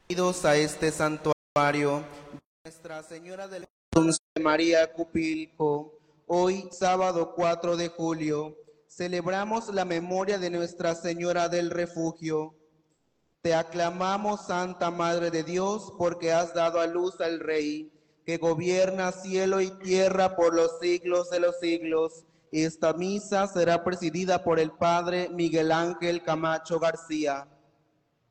Bienvenidos a este santuario de Nuestra Señora de la Asunción de María Cupilco. Hoy, sábado 4 de julio, celebramos la memoria de Nuestra Señora del Refugio. Te aclamamos, Santa Madre de Dios, porque has dado a luz al Rey, que gobierna cielo y tierra por los siglos de los siglos. Esta misa será presidida por el Padre Miguel Ángel Camacho García.